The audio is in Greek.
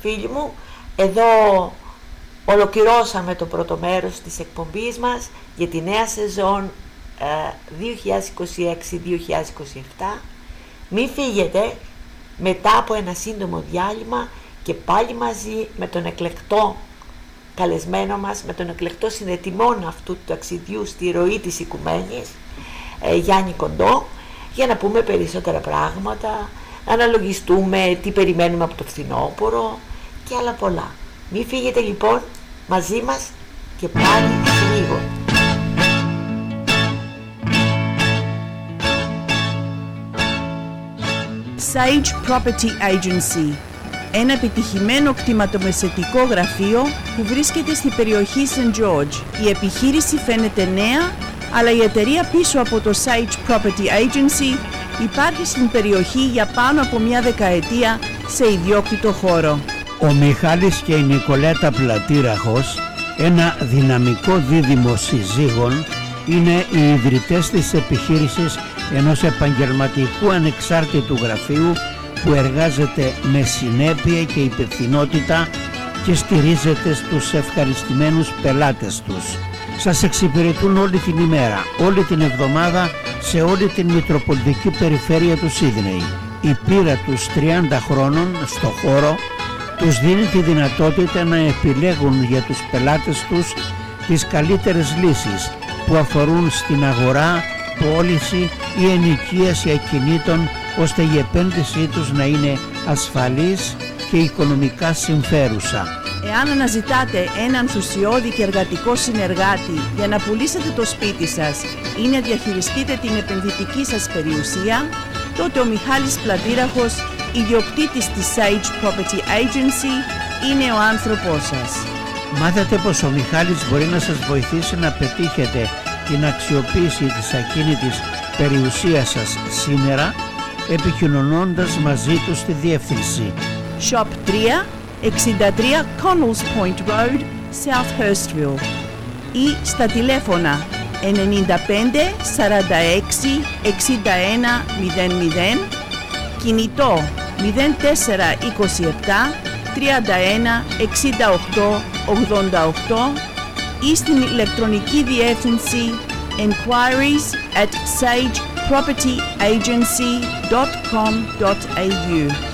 φίλοι μου, εδώ ολοκληρώσαμε το πρώτο μέρος της εκπομπής μας για τη νέα σεζόν 2026-2027. Μην φύγετε, μετά από ένα σύντομο διάλειμμα και πάλι μαζί με τον εκλεκτό καλεσμένο μας, με τον εκλεκτό συνετιμόν αυτού του ταξιδιού στη ροή της οικουμένης, Γιάννη Κοντό, για να πούμε περισσότερα πράγματα, να αναλογιστούμε τι περιμένουμε από το φθινόπωρο και άλλα πολλά. Μην φύγετε λοιπόν, μαζί μας και πάλι σε λίγο. Sage Property Agency, ένα επιτυχημένο κτηματομεσαιτικό γραφείο που βρίσκεται στη περιοχή St. George. Η επιχείρηση φαίνεται νέα, αλλά η εταιρεία πίσω από το Sage Property Agency υπάρχει στην περιοχή για πάνω από μια δεκαετία σε ιδιόκτητο χώρο. Ο Μιχάλης και η Νικολέτα Πλατήραχος, ένα δυναμικό δίδυμο συζύγων, είναι οι ιδρυτές της επιχείρησης ενός επαγγελματικού ανεξάρτητου γραφείου που εργάζεται με συνέπεια και υπευθυνότητα και στηρίζεται στους ευχαριστημένους πελάτες τους. Σας εξυπηρετούν όλη την ημέρα, όλη την εβδομάδα, σε όλη την Μητροπολιτική Περιφέρεια του Σίδνεϊ. Η πείρα τους 30 χρόνων στο χώρο τους δίνει τη δυνατότητα να επιλέγουν για τους πελάτες τους τις καλύτερες λύσεις που αφορούν στην αγορά, πώληση ή ενοικίαση ακινήτων, ώστε η επένδυσή τους να είναι ασφαλής και οικονομικά συμφέρουσα. Εάν αναζητάτε έναν ενθουσιώδη και εργατικό συνεργάτη για να πουλήσετε το σπίτι σας ή να διαχειριστείτε την επενδυτική σας περιουσία, τότε ο Μιχάλης Πλατήραχος, ιδιοκτήτης της Sage Property Agency, είναι ο άνθρωπός σας. Μάθετε πως ο Μιχάλης μπορεί να σας βοηθήσει να πετύχετε την αξιοποίηση της ακίνητης περιουσίας σας σήμερα, επικοινωνώντας μαζί του στη διεύθυνση Shop 3, 63 Connells Point Road, South Hurstville, ή στα τηλέφωνα 95 46 61 00, κινητό 0427 31 68 88 ή στην ηλεκτρονική διεύθυνση enquiries@sagepropertyagency.com.au.